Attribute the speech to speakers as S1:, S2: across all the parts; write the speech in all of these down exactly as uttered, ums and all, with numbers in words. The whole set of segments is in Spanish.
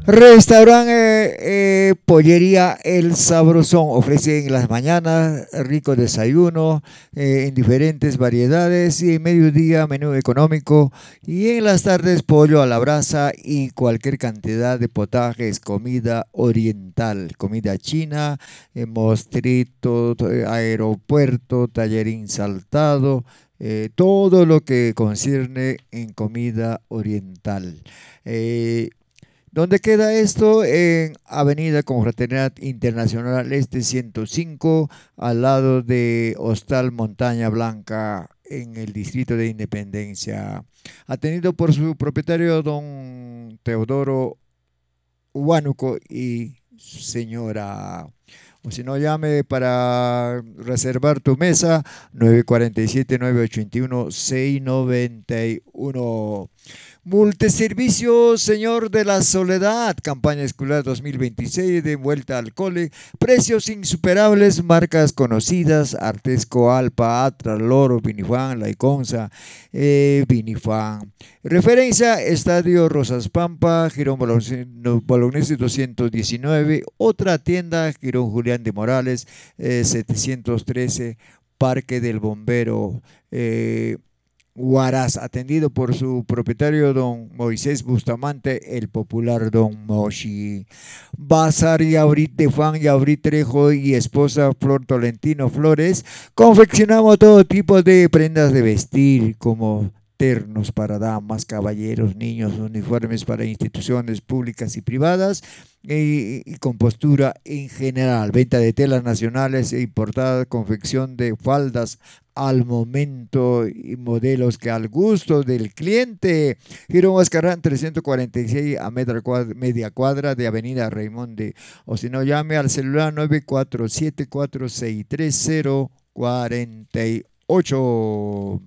S1: Restaurante eh, eh, Pollería El Sabrosón ofrece en las mañanas rico desayuno eh, en diferentes variedades y en mediodía menú económico y en las tardes pollo a la brasa y cualquier cantidad de potajes, comida oriental, comida china, eh, mostrito, eh, aeropuerto, tallerín saltado, eh, todo lo que concierne en comida oriental. Eh, ¿Dónde queda esto? En Avenida Confraternidad Internacional Este ciento cinco, al lado de Hostal Montaña Blanca, en el distrito de Independencia. Atendido por su propietario, don Teodoro Huánuco y señora. O si no, llame para reservar tu mesa nueve cuatro siete, nueve ocho uno, seis nueve uno. Multiservicio Señor de la Soledad, campaña escolar dos mil veintiséis de vuelta al cole, precios insuperables, marcas conocidas, Artesco, Alpa, Atra, Loro, Vinifan, Laiconza, eh, Vinifan. Referencia, Estadio Rosas Pampa, Girón Bolognesi doscientos diecinueve, otra tienda, Girón Julián de Morales, eh, setecientos trece, Parque del Bombero, eh, Huaraz, atendido por su propietario don Moisés Bustamante, el popular don Moshi. Bazar Yabrit de Juan Yabrit Trejo y esposa Flor Tolentino Flores. Confeccionamos todo tipo de prendas de vestir, como ternos para damas, caballeros, niños, uniformes para instituciones públicas y privadas y, y con postura en general. Venta de telas nacionales e importadas, confección de faldas al momento y modelos que al gusto del cliente. Girón Ascarán trescientos cuarenta y seis a media cuadra, media cuadra de Avenida Raimonde. O si no, llame al celular nueve cuatro siete cuatro seis tres cero cuatro ocho.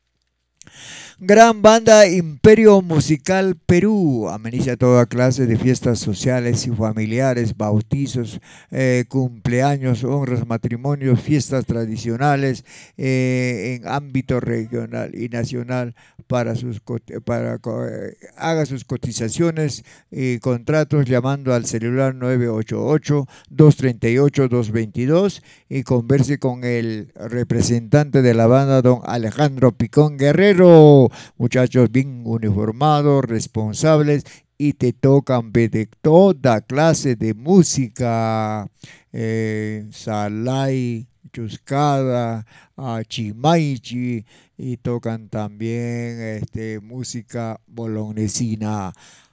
S1: Gran Banda Imperio Musical Perú ameniza toda clase de fiestas sociales y familiares, bautizos, eh, cumpleaños, honras, matrimonios, fiestas tradicionales eh, en ámbito regional y nacional para sus para eh, haga sus cotizaciones y contratos llamando al celular nueve ocho ocho, dos tres ocho, dos dos dos y converse con el representante de la banda, don Alejandro Picón Guerrero. Muchachos bien uniformados, responsables y te tocan de toda clase de música, eh, salai, chuscada, uh, chimaichi y tocan también este, música bolognesina.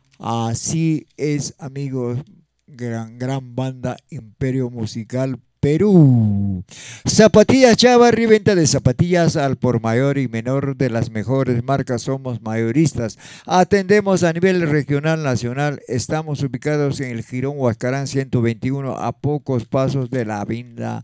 S1: Así es, amigos, gran, gran banda Imperio Musical Perú. Zapatillas Chavarri, venta de zapatillas al por mayor y menor de las mejores marcas. Somos mayoristas. Atendemos a nivel regional, nacional. Estamos ubicados en el Girón Huascarán ciento veintiuno, a pocos pasos de la avenida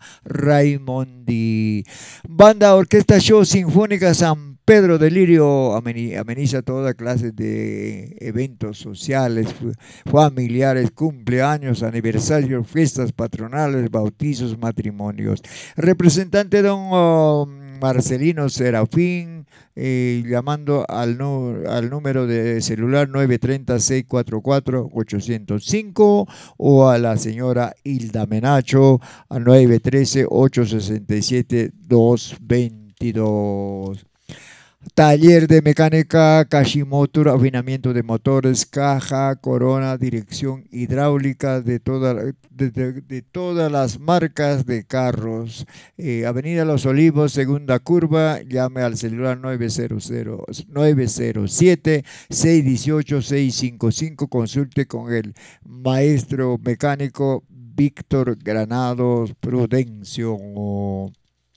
S1: Raimondi. Banda Orquesta Show Sinfónica San Pedro de Lirio ameniza toda clase de eventos sociales, familiares, cumpleaños, aniversarios, fiestas patronales, bautizos, matrimonios. Representante don oh, Marcelino Serafín, eh, llamando al, no, al número de celular nueve tres cero, seis cuatro cuatro, ocho cero cinco o a la señora Hilda Menacho al nueve uno tres, ocho seis siete, dos dos dos. Taller de mecánica Kashimoto, afinamiento de motores, caja, corona, dirección hidráulica de, toda, de, de, de todas las marcas de carros. Eh, Avenida Los Olivos, segunda curva, llame al celular nueve cero cero, nueve cero siete, seis uno ocho, seis cinco cinco, consulte con el maestro mecánico Víctor Granados Prudencio.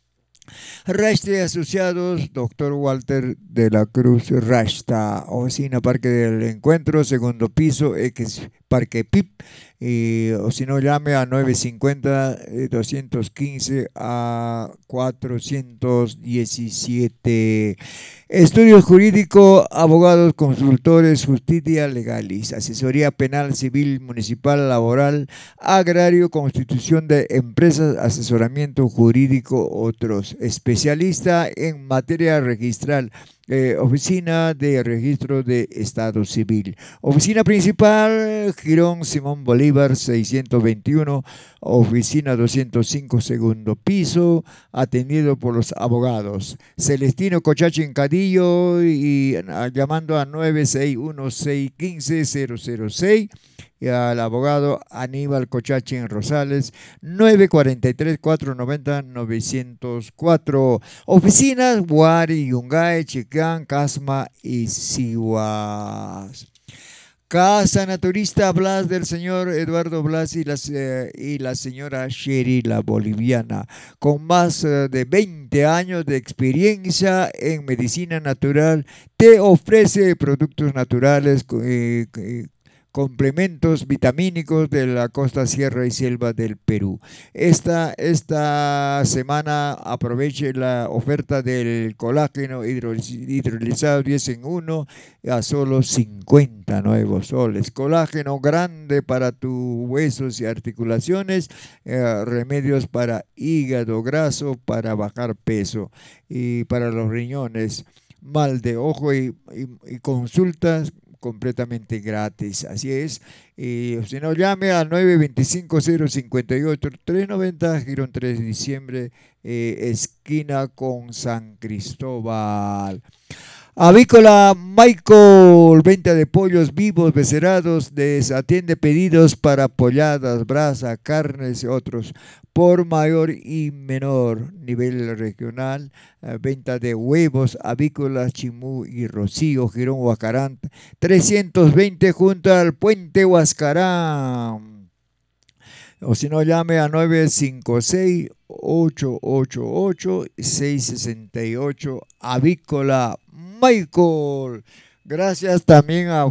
S1: Rashta Asociados, doctor Walter de la Cruz Rashta, oficina Parque del Encuentro, segundo piso, X Parque P I P, y, o si no, llame a nueve cinco cero, dos uno cinco a cuatrocientos diecisiete. Estudio jurídico, abogados, consultores, justicia legalis, asesoría penal, civil, municipal, laboral, agrario, constitución de empresas, asesoramiento jurídico, otros. Especialista en materia registral, Eh, oficina de Registro de Estado Civil. Oficina principal, Girón Simón Bolívar seiscientos veintiuno, oficina doscientos cinco, segundo piso, atendido por los abogados Celestino Cocachín Cadillo y a, llamando a nueve seis uno seis uno cinco cero cero seis, y al abogado Aníbal Cocachín Rosales nueve cuatro tres, cuatro nueve cero, nueve cero cuatro. Oficinas Guari, Yungay, Chicán, Casma y Sihuas. Casa Naturista Blas del señor Eduardo Blas y la, eh, y la señora Sherry, la boliviana, con más eh, de veinte años de experiencia en medicina natural, te ofrece productos naturales, eh, eh, complementos vitamínicos de la costa, sierra y selva del Perú. Esta, esta semana aproveche la oferta del colágeno hidrolizado diez en uno a solo cincuenta nuevos soles. Colágeno grande para tus huesos y articulaciones, eh, remedios para hígado graso, para bajar peso y para los riñones, mal de ojo y, y, y consultas completamente gratis. Así es. Y si no, llame al nueve dos cinco, cero cinco ocho, tres nueve cero, Girón tres de diciembre, eh, esquina con San Cristóbal. Avícola Michael, venta de pollos vivos, becerados, atiende pedidos para polladas, brasa, carnes y otros por mayor y menor nivel regional. Eh, venta de huevos, avícolas Chimú y Rocío, Girón Huacarán, trescientos veinte junto al puente Huascarán. O si no, llame a nueve cinco seis, ocho ocho ocho, seis seis ocho, Avícola Michael. Gracias también a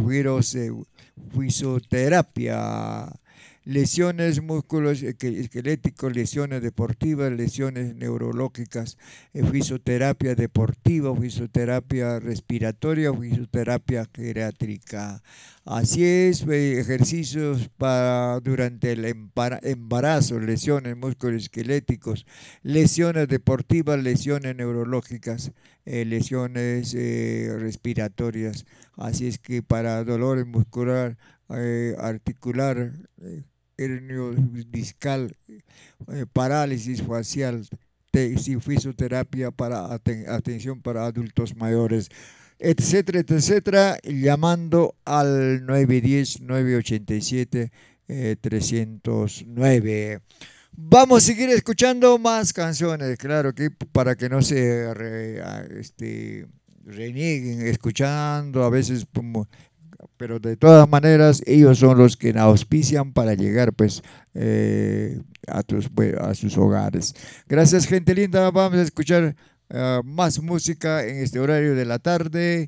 S1: Fisioterapia. Lesiones músculos esqueléticos, lesiones deportivas, lesiones neurológicas, eh, fisioterapia deportiva, fisioterapia respiratoria, fisioterapia geriátrica. Así es, eh, ejercicios para durante el embarazo, lesiones músculos esqueléticos, lesiones deportivas, lesiones neurológicas, eh, lesiones eh, respiratorias. Así es que para dolor muscular, eh, articular, eh, hernio discal, eh, parálisis facial, te, fisioterapia para aten, atención para adultos mayores, etcétera, etcétera, llamando al nueve uno cero, nueve ocho siete, tres cero nueve. Vamos a seguir escuchando más canciones, claro que para que no se re, este, renieguen escuchando a veces como, pero de todas maneras ellos son los que auspician para llegar pues eh, a, tus, a sus hogares. Gracias, gente linda. Vamos a escuchar uh, más música en este horario de la tarde.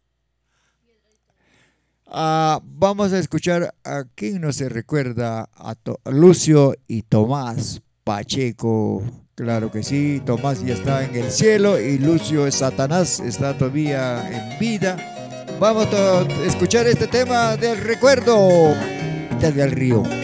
S1: Uh, vamos a escuchar a quien no se recuerda, a, a Lucio y Tomás Pacheco. Claro que sí, Tomás ya está en el cielo y Lucio Satanás está todavía en vida. Vamos a escuchar este tema del recuerdo del río.